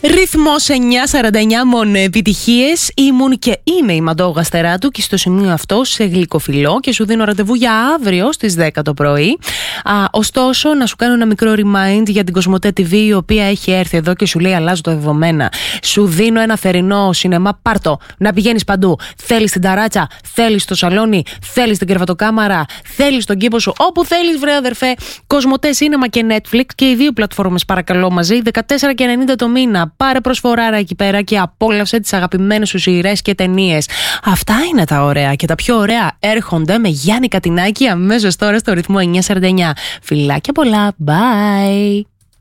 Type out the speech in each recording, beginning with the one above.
Ρυθμός 949, μόνο επιτυχίες. Ήμουν και είμαι η Μαντώ Γαστεράτου και στο σημείο αυτό σε γλυκοφιλό και σου δίνω ραντεβού για αύριο στις 10 το πρωί. Ωστόσο, να σου κάνω ένα μικρό remind για την Κοσμοτέ TV, η οποία έχει έρθει εδώ και σου λέει: αλλάζω τα δεδομένα. Σου δίνω ένα θερινό σινεμά, πάρτο, να πηγαίνεις παντού. Θέλεις την ταράτσα, θέλεις το σαλόνι, θέλεις την κρεβατοκάμαρα, θέλεις τον κήπο σου, όπου θέλεις, βρε αδερφέ. Κοσμοτέ Cinema και Netflix και οι δύο πλατφόρμες, παρακαλώ, μαζί, 14,90 το μήνα. Πάρε προσφοράρα εκεί πέρα και απόλαυσε τις αγαπημένες σου σειρές και ταινίες. Αυτά είναι τα ωραία και τα πιο ωραία έρχονται με Γιάννη Κατινάκη αμέσως τώρα στο ρυθμό 949. Φιλάκια πολλά, bye!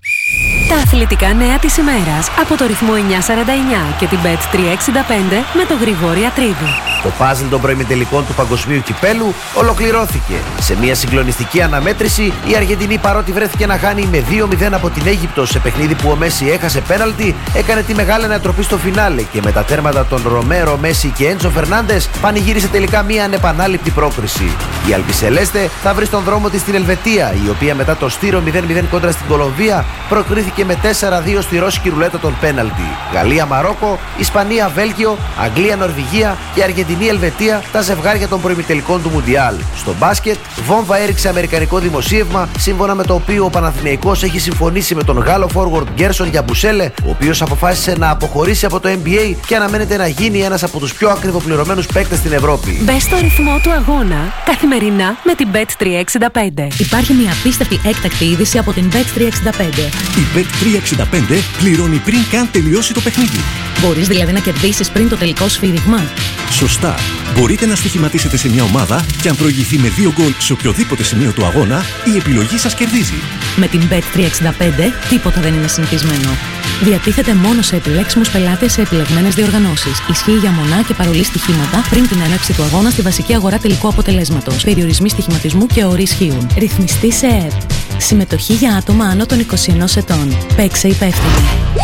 Τα αθλητικά νέα της ημέρας από το ρυθμό 949 και την Bet365 με τον Γρηγόρη Ατρίδη. Το παζλ των προημιτελικών του Παγκοσμίου Κυπέλου ολοκληρώθηκε. Σε μια συγκλονιστική αναμέτρηση, η Αργεντινή, παρότι βρέθηκε να χάνει με 2-0 από την Αίγυπτο σε παιχνίδι που ο Μέση έχασε πέναλτι, έκανε τη μεγάλη ανατροπή στο φινάλε και με τα τέρματα των Ρομέρο, Μέση και Έντσο Φερνάντες πανηγύρισε τελικά μια ανεπανάληπτη πρόκριση. Η Αλμπισελέστε θα βρει στον δρόμο της στην Ελβετία, η οποία μετά το στήρο 0-0 κόντρα στην Κολομβία προκρίθηκε με 4-2 στη ρώσικη ρουλέτα των πέναλτι. Γαλλία-Μαρόκο, Ισπανία-Βέλγιο, Αγγλία-Νορβηγία και Αργεντινή-Ελβετία τα ζευγάρια των προημιτελικών του Μουντιάλ. Στο μπάσκετ, βόμβα έριξε αμερικανικό δημοσίευμα, σύμφωνα με το οποίο ο Παναθηναϊκός έχει συμφωνήσει με τον Γάλλο forward Γκέρσον Γιαμπουσέλε, ο οποίος αποφάσισε να αποχωρήσει από το NBA και αναμένεται να γίνει ένας από τους πιο ακριβοπληρωμένους παίκτες στην Ευρώπη. Μπες στο ρυθμό του αγώνα καθημερινά με την Bet365. Υπάρχει μια απίστευτη έκτακτη είδηση από την Bet365. Η Bet365 πληρώνει πριν καν τελειώσει το παιχνίδι. Μπορείς δηλαδή να κερδίσεις πριν το τελικό σφύριγμα. Σωστά. Μπορείτε να στοιχηματίσετε σε μια ομάδα και αν προηγηθεί με 2 γκολ σε οποιοδήποτε σημείο του αγώνα, η επιλογή σας κερδίζει. Με την Bet365 τίποτα δεν είναι συνηθισμένο. Διατίθεται μόνο σε επιλέξιμους πελάτες σε επιλεγμένες διοργανώσεις. Ισχύει για μονά και παρολί στοιχήματα πριν την έναρξη του αγώνα στη βασική αγορά τελικού αποτελέσματος. Περιορισμοί στοιχηματισμού και όροι ισχύουν. Ρυθμιστή σε ΕΕΠ. Συμμετοχή για άτομα άνω των 21 ετών. Παίξε υπεύθυνα.